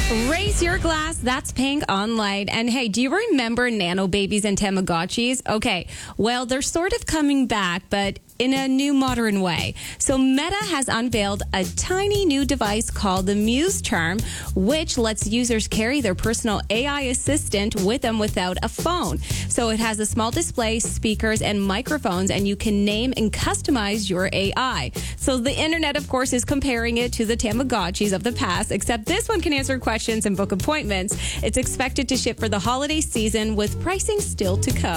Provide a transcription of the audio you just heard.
Raise your glass. That's Pink on Light. And hey, do you remember nano babies and Tamagotchis? Okay, well, they're sort of coming back, but in a new modern way. So Meta has unveiled a tiny new device called the Muse Charm, which lets users carry their personal AI assistant with them without a phone. So it has a small display, speakers, and microphones, and you can name and customize your AI. So the internet, of course, is comparing it to the Tamagotchis of the past, except this one can answer questions and book appointments. It's expected to ship for the holiday season with pricing still to come.